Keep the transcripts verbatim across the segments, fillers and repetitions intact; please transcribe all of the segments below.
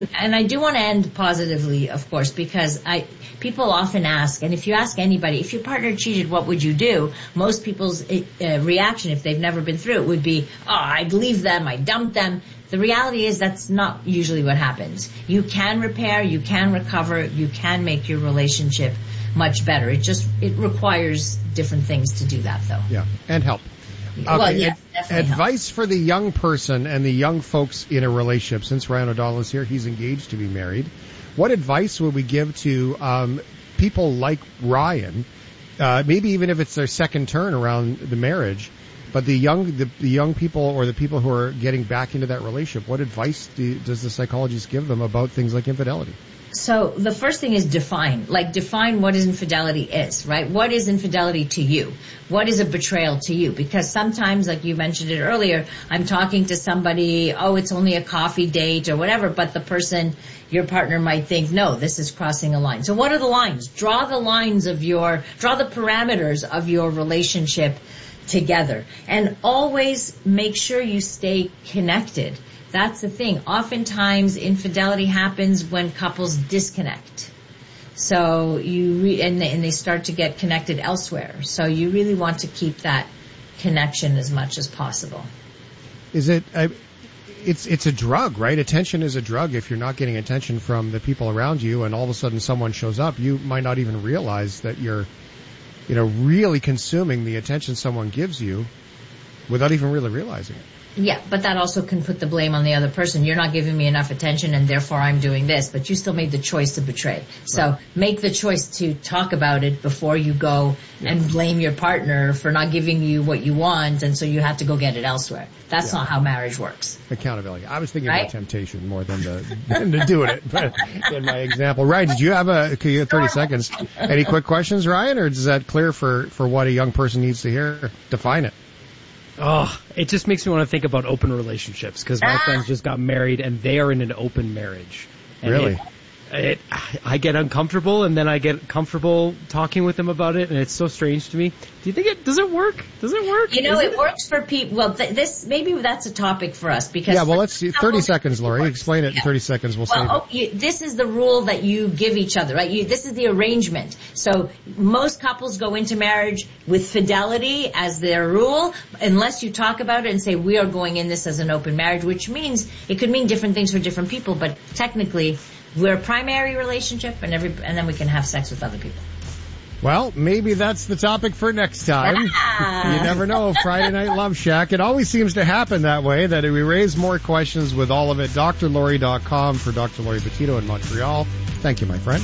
And I do want to end positively, of course, because I people often ask, and if you ask anybody, if your partner cheated, what would you do? Most people's uh, reaction, if they've never been through it, would be, oh, I'd leave them, I'd dump them. The reality is that's not usually what happens. You can repair, you can recover, you can make your relationship much better. It just, it requires different things to do that, though. Yeah, and help. Okay. Well, yeah, Advice helps. for the young person and the young folks in a relationship. Since Ryan O'Donnell is here, he's engaged to be married. What advice would we give to um, people like Ryan, uh, maybe even if it's their second turn around the marriage, but the young the, the young people or the people who are getting back into that relationship, what advice do, does the psychologist give them about things like infidelity? So the first thing is define, like define what infidelity is, right? What is infidelity to you? What is a betrayal to you? Because sometimes, like you mentioned it earlier, I'm talking to somebody, oh, it's only a coffee date or whatever, but the person, your partner might think, no, this is crossing a line. So what are the lines? Draw the lines of your, draw the parameters of your relationship together. And always make sure you stay connected. That's the thing. Oftentimes, infidelity happens when couples disconnect. So you re- and, they, and they start to get connected elsewhere. So you really want to keep that connection as much as possible. Is it? I, it's it's a drug, right? Attention is a drug. If you're not getting attention from the people around you, and all of a sudden someone shows up, you might not even realize that you're, you know, really consuming the attention someone gives you, without even really realizing it. Yeah, but that also can put the blame on the other person. You're not giving me enough attention and therefore I'm doing this, but you still made the choice to betray. So right. Make the choice to talk about it before you go yeah. and blame your partner for not giving you what you want, and so you have to go get it elsewhere. That's yeah. not how marriage works. Accountability. I was thinking right? about temptation more than the than to doing it, but in my example. Ryan, did you have a, you have thirty seconds. Any quick questions, Ryan, or is that clear for, for what a young person needs to hear? Define it. Oh, it just makes me want to think about open relationships, because my ah. friends just got married and they are in an open marriage. And really? It, it, I get uncomfortable and then I get comfortable talking with them about it, and it's so strange to me. Do you think it, does it work? Does it work? You know, Is it, it works for people. Well, th- this, maybe that's a topic for us because. Yeah, well, let's see. thirty seconds, Lori. Explain it yeah. in thirty seconds. We'll well, save oh, it. You, this is the rule that you give each other, right? You, this is the arrangement. So most couples go into marriage with fidelity as their rule, unless you talk about it and say, we are going in this as an open marriage, which means it could mean different things for different people, but technically, we're a primary relationship, and every and then we can have sex with other people. Well, maybe that's the topic for next time. Ah. You never know. Friday Night Love Shack. It always seems to happen that way, that we raise more questions with all of it. D R Lori dot com for Doctor Lori Petito in Montreal. Thank you, my friend.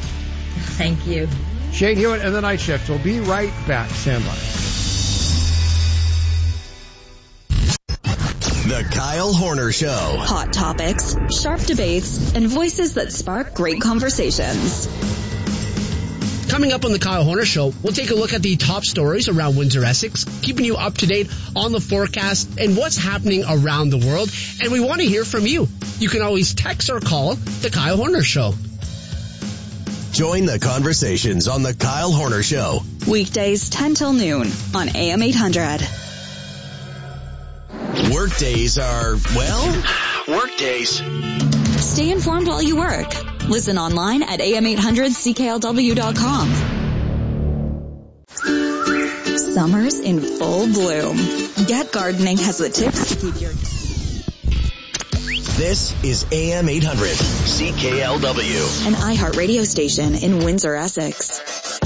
Thank you. Shane Hewitt and the Night Shift. We'll be right back. Stand by. The Kyle Horner Show. Hot topics, sharp debates, and voices that spark great conversations. Coming up on the Kyle Horner Show, we'll take a look at the top stories around Windsor, Essex, keeping you up to date on the forecast and what's happening around the world. And we want to hear from you. You can always text or call the Kyle Horner Show. Join the conversations on the Kyle Horner Show. Weekdays ten till noon on A M eight hundred. Workdays are, well, workdays. Stay informed while you work. Listen online at A M eight hundred C K L W dot com. Summer's in full bloom. Get Gardening has the tips to keep your... This is A M eight hundred C K L W. An iHeart radio station in Windsor, Essex.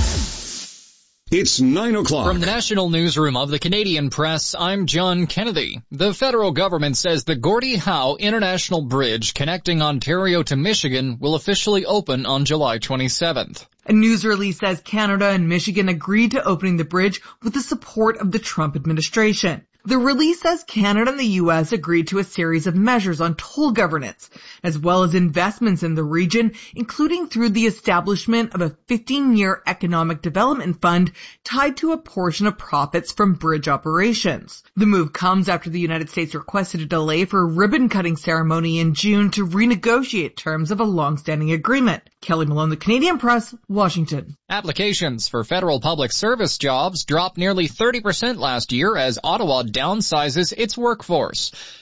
It's nine o'clock. From the National Newsroom of the Canadian Press, I'm John Kennedy. The federal government says the Gordie Howe International Bridge connecting Ontario to Michigan will officially open on July twenty-seventh. A news release says Canada and Michigan agreed to opening the bridge with the support of the Trump administration. The release says Canada and the U S agreed to a series of measures on toll governance, as well as investments in the region, including through the establishment of a fifteen-year economic development fund tied to a portion of profits from bridge operations. The move comes after the United States requested a delay for a ribbon-cutting ceremony in June to renegotiate terms of a long-standing agreement. Kelly Malone, The Canadian Press, Washington. Applications for federal public service jobs dropped nearly thirty percent last year as Ottawa downsizes its workforce.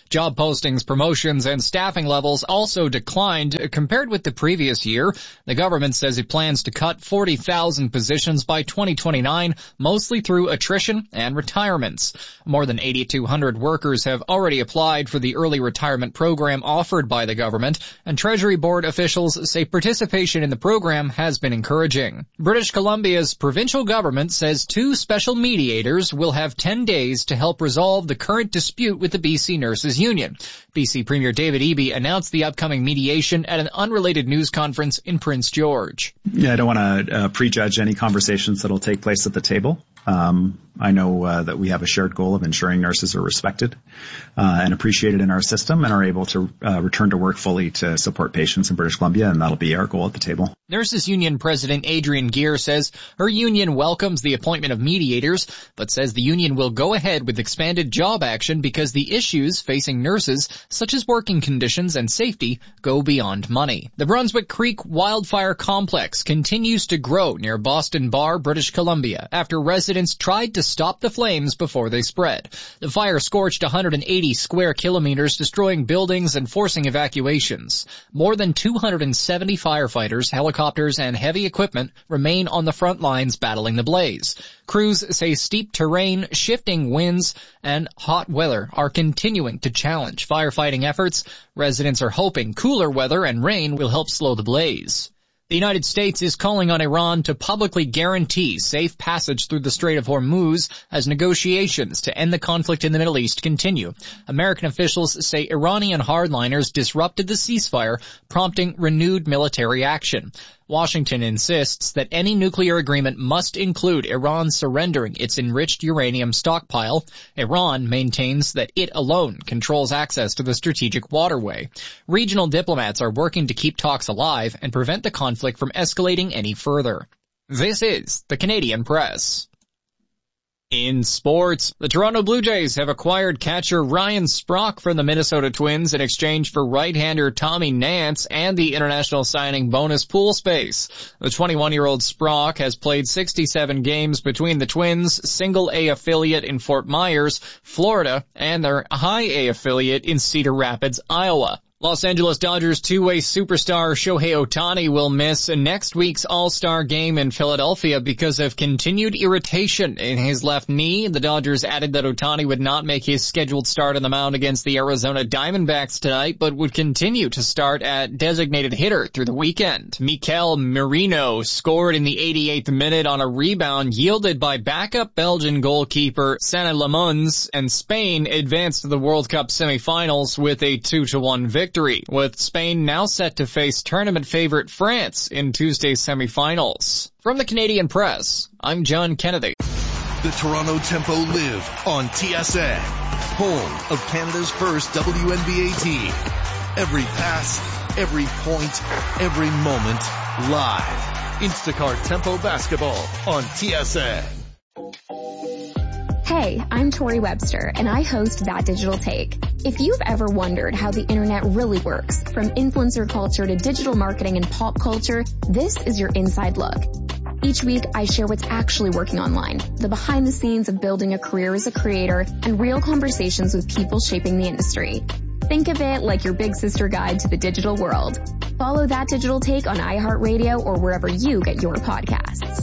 Job postings, promotions, and staffing levels also declined compared with the previous year. The government says it plans to cut forty thousand positions by twenty twenty-nine, mostly through attrition and retirements. More than eighty-two hundred workers have already applied for the early retirement program offered by the government, and Treasury Board officials say participation in the program has been encouraging. British Columbia's provincial government says two special mediators will have ten days to help resolve the current dispute with the B C Nurses Union. B C Premier David Eby announced the upcoming mediation at an unrelated news conference in Prince George. Yeah, I don't want to uh, prejudge any conversations that will take place at the table. Um, I know uh, that we have a shared goal of ensuring nurses are respected uh, and appreciated in our system and are able to uh, return to work fully to support patients in British Columbia, and that'll be our goal at the table. Nurses Union President Adrian Gear says her union welcomes the appointment of mediators, but says the union will go ahead with expanded job action because the issues facing nurses, such as working conditions and safety, go beyond money. The Brunswick Creek Wildfire Complex continues to grow near Boston Bar, British Columbia, after residents tried to stop the flames before they spread. The fire scorched one hundred eighty square kilometers, destroying buildings and forcing evacuations. More than two hundred seventy firefighters, helicopters, and heavy equipment remain on the front lines battling the blaze. Crews say steep terrain, shifting winds, and hot weather are continuing to challenge firefighting efforts. Residents are hoping cooler weather and rain will help slow the blaze. The United States is calling on Iran to publicly guarantee safe passage through the Strait of Hormuz as negotiations to end the conflict in the Middle East continue. American officials say Iranian hardliners disrupted the ceasefire, prompting renewed military action. Washington insists that any nuclear agreement must include Iran surrendering its enriched uranium stockpile. Iran maintains that it alone controls access to the strategic waterway. Regional diplomats are working to keep talks alive and prevent the conflict from escalating any further. This is the Canadian Press. In sports, the Toronto Blue Jays have acquired catcher Ryan Sprock from the Minnesota Twins in exchange for right-hander Tommy Nance and the international signing bonus pool space. The twenty-one-year-old Sprock has played sixty-seven games between the Twins' single-A affiliate in Fort Myers, Florida, and their high-A affiliate in Cedar Rapids, Iowa. Los Angeles Dodgers two-way superstar Shohei Ohtani will miss next week's All-Star game in Philadelphia because of continued irritation in his left knee. The Dodgers added that Ohtani would not make his scheduled start on the mound against the Arizona Diamondbacks tonight, but would continue to start at designated hitter through the weekend. Mikel Merino scored in the eighty-eighth minute on a rebound yielded by backup Belgian goalkeeper Sané Lemons, and Spain advanced to the World Cup semifinals with a two to one victory. Victory, with Spain now set to face tournament favorite France in Tuesday's semifinals. From the Canadian Press, I'm John Kennedy. The Toronto Tempo live on T S N, home of Canada's first W N B A team. Every pass, every point, every moment, live. Instacart Tempo Basketball on T S N. Hey, I'm Tori Webster, and I host That Digital Take. If you've ever wondered how the internet really works, from influencer culture to digital marketing and pop culture, this is your inside look. Each week, I share what's actually working online, the behind the scenes of building a career as a creator, and real conversations with people shaping the industry. Think of it like your big sister guide to the digital world. Follow That Digital Take on iHeartRadio or wherever you get your podcasts.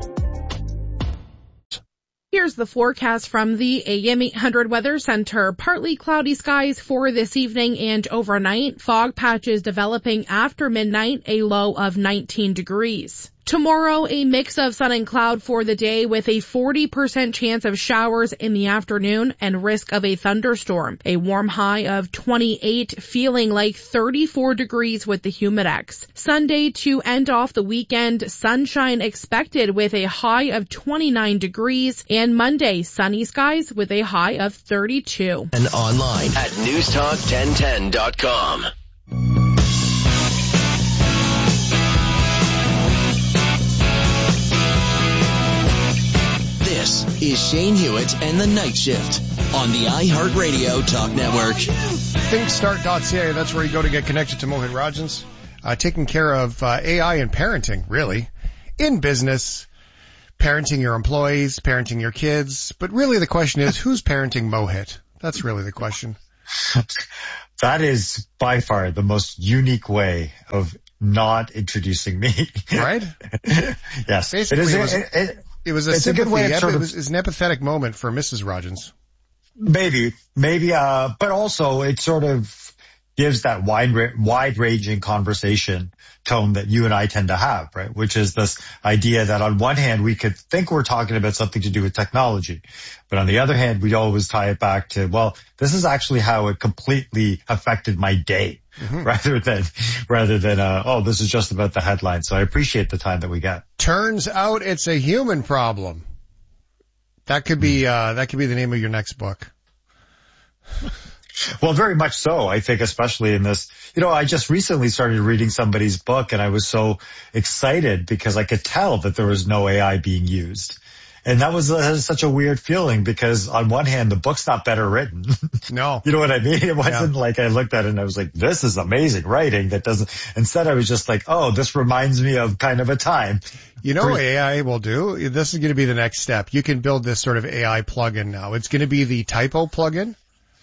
Here's the forecast from the A M eight hundred Weather Center. Partly cloudy skies for this evening and overnight. Fog patches developing after midnight, a low of nineteen degrees. Tomorrow, a mix of sun and cloud for the day with a forty percent chance of showers in the afternoon and risk of a thunderstorm. A warm high of twenty-eight, feeling like thirty-four degrees with the Humidex. Sunday to end off the weekend, sunshine expected with a high of twenty-nine degrees, and Monday, sunny skies with a high of thirty-two. And online at news talk ten ten dot com. This is Shane Hewitt and the Night Shift on the iHeartRadio Talk Network. ThinkStart dot C A, that's where you go to get connected to Mohit Rajans, uh, taking care of uh, A I and parenting, really, in business, parenting your employees, parenting your kids. But really the question is, who's parenting Mohit? That's really the question. That is by far the most unique way of not introducing me. Right? Yes. Basically, it, is, it, was, it, it, it was a it's sympathy, a good way of sort it of, was, it was an empathetic moment for Missus Rodgins. Maybe, maybe, uh, but also it sort of gives that wide, wide ranging conversation tone that you and I tend to have, right? Which is this idea that on one hand, we could think we're talking about something to do with technology, but on the other hand, we always tie it back to, well, this is actually how it completely affected my day, mm-hmm. rather than, rather than, uh, oh, this is just about the headline. So I appreciate the time that we get. Turns out it's a human problem. That could be, uh, that could be the name of your next book. Well, very much so. I think especially in this, you know, I just recently started reading somebody's book and I was so excited because I could tell that there was no A I being used. And that was uh, such a weird feeling because on one hand, the book's not better written. No. You know what I mean? It wasn't yeah. like I looked at it and I was like, this is amazing writing that doesn't, instead I was just like, oh, this reminds me of kind of a time. You know what A I will do? This is going to be the next step. You can build this sort of A I plugin now. It's going to be the typo plugin.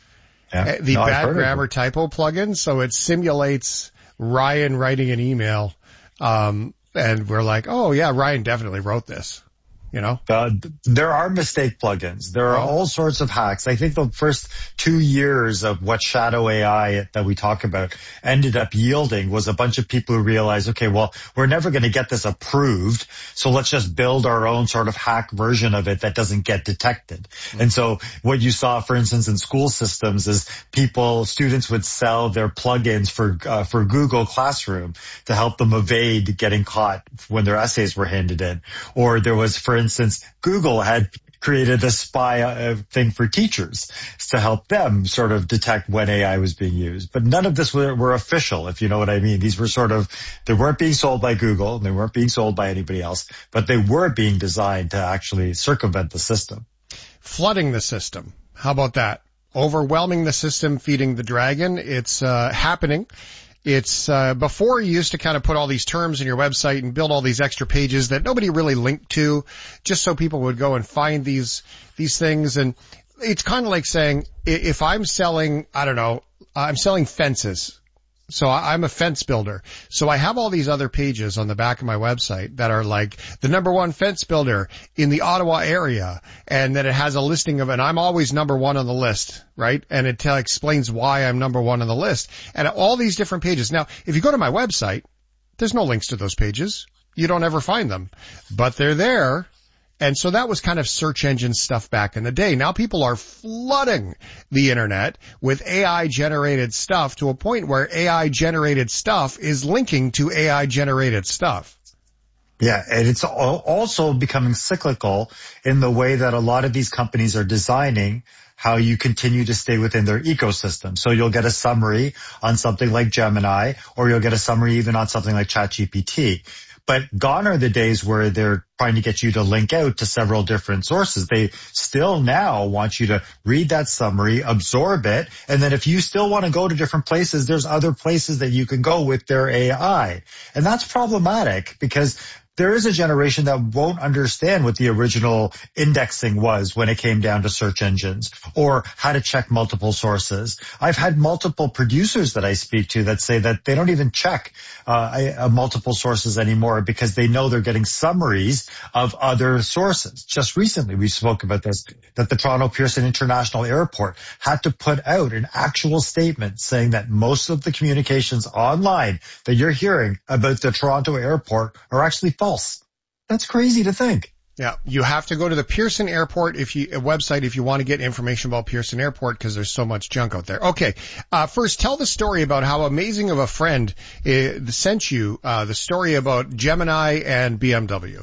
Yeah. The no, bad grammar typo plugin. So it simulates Ryan writing an email. Um, and we're like, oh yeah, Ryan definitely wrote this. You know, uh, there are mistake plugins. There are all sorts of hacks. I think the first two years of what shadow A I that we talk about ended up yielding was a bunch of people who realized, okay, well, we're never going to get this approved. So let's just build our own sort of hack version of it that doesn't get detected. Mm-hmm. And so what you saw, for instance, in school systems is people, students would sell their plugins for, uh, for Google Classroom to help them evade getting caught when their essays were handed in. Or there was, for For instance, Google had created a spy uh, thing for teachers to help them sort of detect when A I was being used. But none of this were, were official, if you know what I mean. These were sort of, they weren't being sold by Google, and they weren't being sold by anybody else, but they were being designed to actually circumvent the system. Flooding the system. How about that? Overwhelming the system, feeding the dragon. It's uh, happening. It's, uh, before you used to kind of put all these terms in your website and build all these extra pages that nobody really linked to, just so people would go and find these, these things. And it's kind of like saying, if I'm selling, I don't know, I'm selling fences. So I'm a fence builder. So I have all these other pages on the back of my website that are like the number one fence builder in the Ottawa area. And then it has a listing of, and I'm always number one on the list, right? And it t- explains why I'm number one on the list. And all these different pages. Now, if you go to my website, there's no links to those pages. You don't ever find them, but they're there. And so that was kind of search engine stuff back in the day. Now people are flooding the internet with A I generated stuff to a point where A I generated stuff is linking to A I generated stuff. Yeah, and it's also becoming cyclical in the way that a lot of these companies are designing how you continue to stay within their ecosystem. So you'll get a summary on something like Gemini, or you'll get a summary even on something like ChatGPT. But gone are the days where they're trying to get you to link out to several different sources. They still now want you to read that summary, absorb it, and then if you still want to go to different places, there's other places that you can go with their A I. And that's problematic because there is a generation that won't understand what the original indexing was when it came down to search engines or how to check multiple sources. I've had multiple producers that I speak to that say that they don't even check uh, uh, multiple sources anymore because they know they're getting summaries of other sources. Just recently we spoke about this, that the Toronto Pearson International Airport had to put out an actual statement saying that most of the communications online that you're hearing about the Toronto airport are actually false. That's crazy to think. Yeah, you have to go to the Pearson Airport if you a website if you want to get information about Pearson Airport because there's so much junk out there. Okay, uh, first tell the story about how amazing of a friend uh, sent you uh, the story about Gemini and B M W.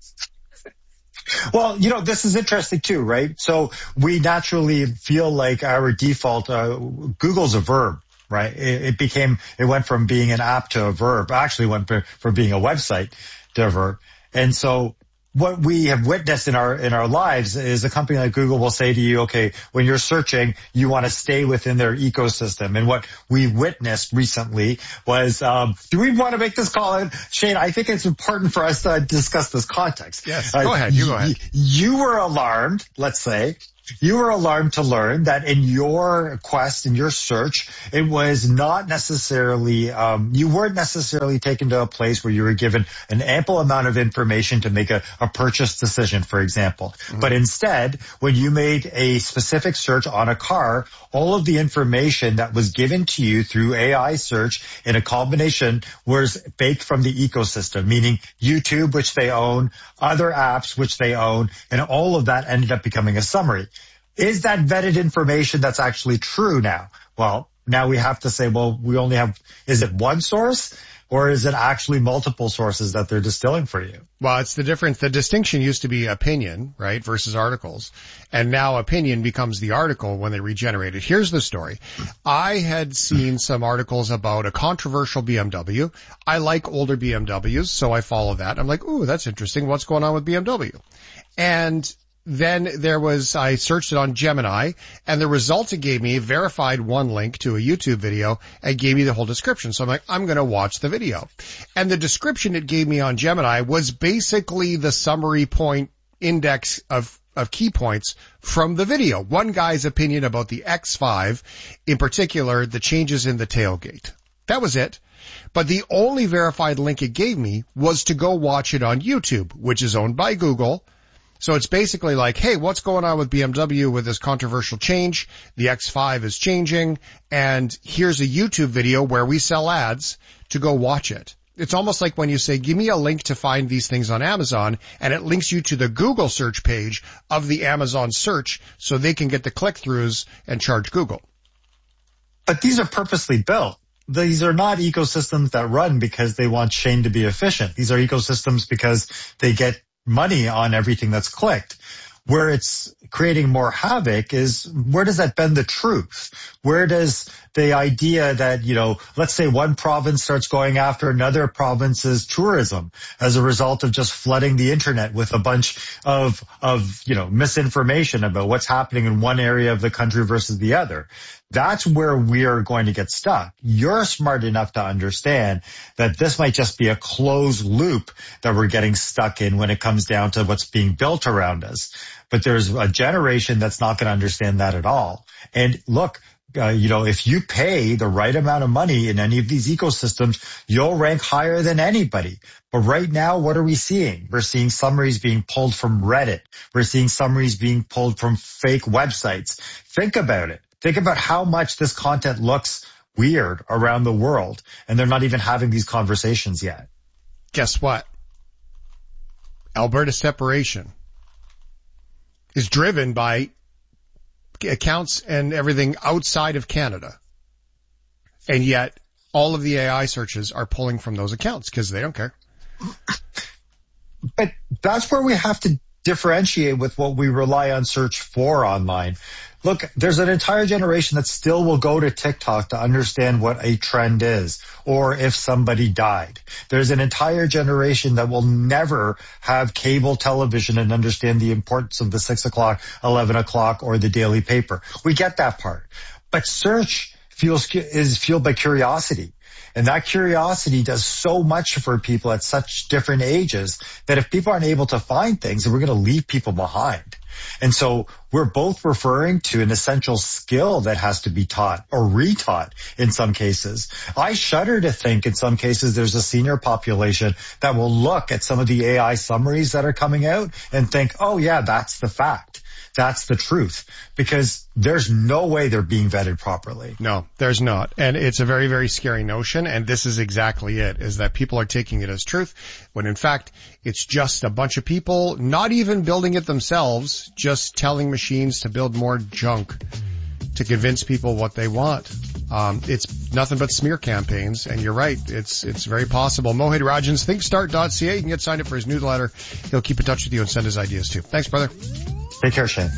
Well, you know, this is interesting too, right? So we naturally feel like our default, uh, Google's a verb. Right. It, it became, it went from being an app to a verb, actually went for, from being a website to a verb. And so what we have witnessed in our, in our lives is a company like Google will say to you, okay, when you're searching, you want to stay within their ecosystem. And what we witnessed recently was, um, do we want to make this call? Shane, I think it's important for us to discuss this context. Yes, go uh, ahead. You go ahead. You, you were alarmed, let's say, You were alarmed to learn that in your quest, in your search, it was not necessarily, um, you weren't necessarily taken to a place where you were given an ample amount of information to make a, a purchase decision, for example. Mm-hmm. But instead, when you made a specific search on a car, all of the information that was given to you through A I search in a combination was baked from the ecosystem, meaning YouTube, which they own, other apps, which they own, and all of that ended up becoming a summary. Is that vetted information that's actually true now? Well, now we have to say, well, we only have, is it one source or is it actually multiple sources that they're distilling for you? Well, it's the difference. The distinction used to be opinion, right, versus articles. And now opinion becomes the article when they regenerate it. Here's the story. I had seen some articles about a controversial B M W. I like older B M Ws, so I follow that. I'm like, ooh, that's interesting. What's going on with B M W? And then there was, I searched it on Gemini, and the results it gave me verified one link to a YouTube video and gave me the whole description. So I'm like, I'm going to watch the video. And the description it gave me on Gemini was basically the summary point index of, of key points from the video. One guy's opinion about the X five, in particular, the changes in the tailgate. That was it. But the only verified link it gave me was to go watch it on YouTube, which is owned by Google. So it's basically like, hey, what's going on with B M W with this controversial change? The X five is changing, and here's a YouTube video where we sell ads to go watch it. It's almost like when you say, give me a link to find these things on Amazon, and it links you to the Google search page of the Amazon search so they can get the click-throughs and charge Google. But these are purposely built. These are not ecosystems that run because they want Shane to be efficient. These are ecosystems because they get money on everything that's clicked. Where it's creating more havoc is, where does that bend the truth? Where does the idea that, you know, let's say one province starts going after another province's tourism as a result of just flooding the internet with a bunch of, of, you know, misinformation about what's happening in one area of the country versus the other. That's where we are going to get stuck. You're smart enough to understand that this might just be a closed loop that we're getting stuck in when it comes down to what's being built around us. But there's a generation that's not going to understand that at all. And look, uh, you know, if you pay the right amount of money in any of these ecosystems, you'll rank higher than anybody. But right now, what are we seeing? We're seeing summaries being pulled from Reddit. We're seeing summaries being pulled from fake websites. Think about it. Think about how much this content looks weird around the world, and they're not even having these conversations yet. Guess what? Alberta separation is driven by accounts and everything outside of Canada. And yet all of the A I searches are pulling from those accounts because they don't care. But that's where we have to differentiate with what we rely on search for online. Look, there's an entire generation that still will go to TikTok to understand what a trend is, or if somebody died. There's an entire generation that will never have cable television and understand the importance of the six o'clock, eleven o'clock, or the daily paper. We get that part. But search feels, is fueled by curiosity. And that curiosity does so much for people at such different ages that if people aren't able to find things, we're going to leave people behind. And so we're both referring to an essential skill that has to be taught or retaught in some cases. I shudder to think in some cases there's a senior population that will look at some of the A I summaries that are coming out and think, oh yeah, that's the fact. That's the truth, because there's no way they're being vetted properly. No, there's not. And it's a very, very scary notion. And this is exactly it, is that people are taking it as truth when in fact it's just a bunch of people not even building it themselves, just telling machines to build more junk to convince people what they want. Um, it's nothing but smear campaigns. And you're right. It's, it's very possible. Mohit Rajan's think start dot c a. You can get signed up for his newsletter. He'll keep in touch with you and send his ideas too. Thanks, brother. Take care, Shane.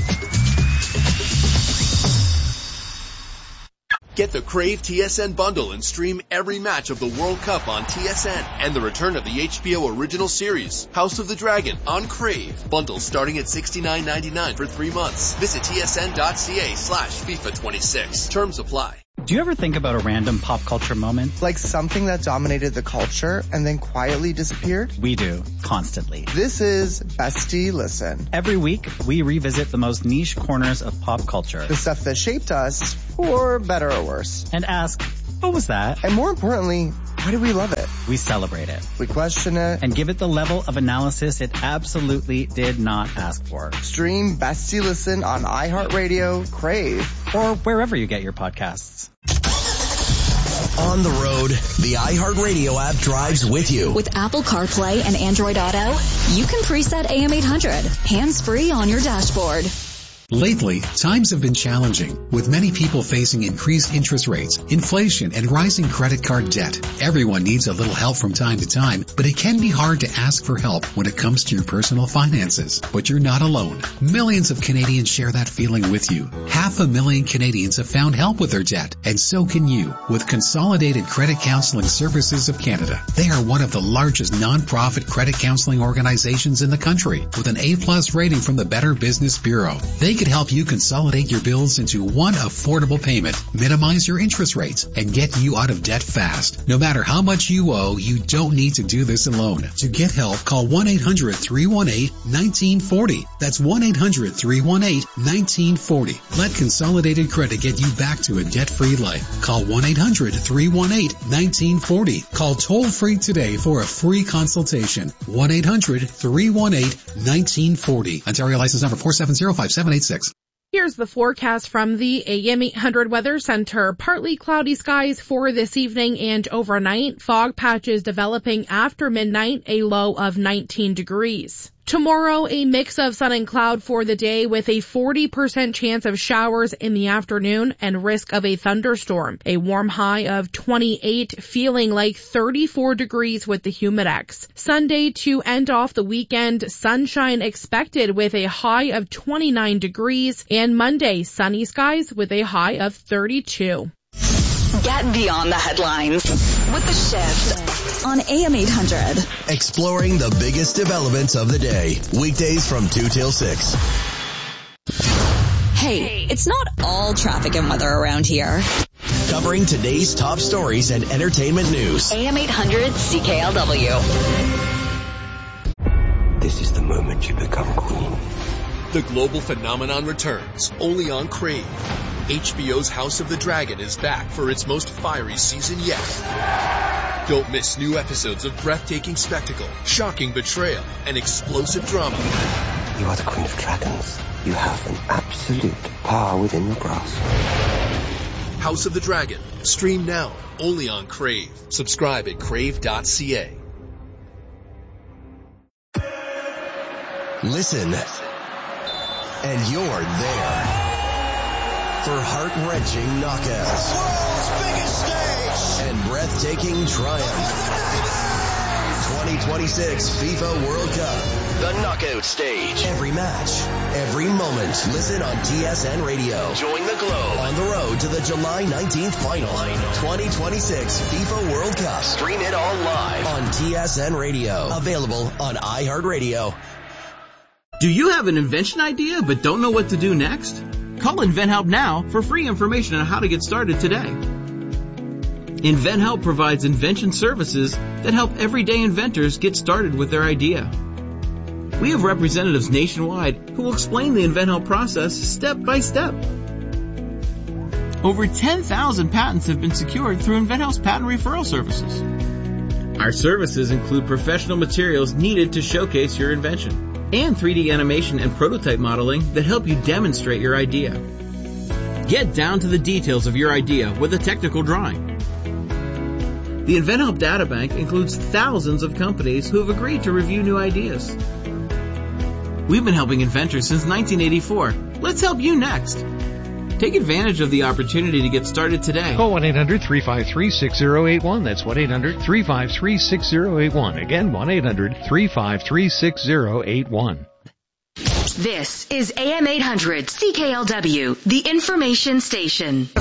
Get the Crave T S N bundle and stream every match of the World Cup on T S N and the return of the H B O original series, House of the Dragon, on Crave. Bundles starting at sixty-nine ninety-nine for three months. Visit tsn.ca slash FIFA 26. Terms apply. Do you ever think about a random pop culture moment? Like something that dominated the culture and then quietly disappeared? We do, constantly. This is Bestie Listen. Every week, we revisit the most niche corners of pop culture. The stuff that shaped us, for better or worse. And ask, what was that? And more importantly, why do we love it? We celebrate it. We question it. And give it the level of analysis it absolutely did not ask for. Stream Bestie Listen on iHeartRadio, Crave, or wherever you get your podcasts. On the road, the iHeartRadio app drives with you. With Apple CarPlay and Android Auto, you can preset A M eight hundred, hands-free on your dashboard. Lately, times have been challenging, with many people facing increased interest rates, inflation, and rising credit card debt. Everyone needs a little help from time to time, but it can be hard to ask for help when it comes to your personal finances. But you're not alone. Millions of Canadians share that feeling with you. Half a million Canadians have found help with their debt, and so can you, with Consolidated Credit Counseling Services of Canada. They are one of the largest non-profit credit counseling organizations in the country, with an A-plus rating from the Better Business Bureau. They could help you consolidate your bills into one affordable payment, minimize your interest rates, and get you out of debt fast. No matter how much you owe, you don't need to do this alone. To get help, call one eight hundred, three one eight, one nine four zero. That's one eight hundred, three one eight, one nine four zero. Let Consolidated Credit get you back to a debt-free life. Call one eight hundred, three one eight, one nine four zero. Call toll-free today for a free consultation. one eight hundred, three one eight, one nine four zero. Ontario license number four seven zero five seven eight six. Here's the forecast from the A M eight hundred Weather Center. Partly cloudy skies for this evening and overnight. Fog patches developing after midnight, a low of nineteen degrees. Tomorrow, a mix of sun and cloud for the day with a forty percent chance of showers in the afternoon and risk of a thunderstorm. A warm high of twenty-eight, feeling like thirty-four degrees with the Humidex. Sunday to end off the weekend, sunshine expected with a high of twenty-nine degrees. And Monday, sunny skies with a high of thirty-two. Get beyond the headlines with The Shift on A M eight hundred. Exploring the biggest developments of the day. Weekdays from two till six. Hey, it's not all traffic and weather around here. Covering today's top stories and entertainment news. A M eight hundred C K L W. This is the moment you become queen. The global phenomenon returns, only on Crave. H B O's House of the Dragon is back for its most fiery season yet. Don't miss new episodes of breathtaking spectacle, shocking betrayal, and explosive drama. You are the Queen of Dragons. You have an absolute power within your grasp. House of the Dragon. Stream now, only on Crave. Subscribe at crave dot c a. Listen, and you're there. For heart-wrenching knockouts. World's biggest stage. And breathtaking triumph. twenty twenty-six FIFA World Cup. The knockout stage. Every match. Every moment. Listen on T S N Radio. Join the globe. On the road to the July nineteenth final. twenty twenty-six FIFA World Cup. Stream it all live on T S N Radio. Available on iHeartRadio. Do you have an invention idea but don't know what to do next? Call InventHelp now for free information on how to get started today. InventHelp provides invention services that help everyday inventors get started with their idea. We have representatives nationwide who will explain the InventHelp process step by step. Over ten thousand patents have been secured through InventHelp's patent referral services. Our services include professional materials needed to showcase your invention, and three D animation and prototype modeling that help you demonstrate your idea. Get down to the details of your idea with a technical drawing. The InventHelp Databank includes thousands of companies who have agreed to review new ideas. We've been helping inventors since nineteen eighty-four. Let's help you next. Take advantage of the opportunity to get started today. Call one eight hundred, three five three, six zero eight one. That's one eight hundred, three five three, six zero eight one. Again, one eight hundred, three five three, six zero eight one. This is A M eight hundred C K L W, the information station.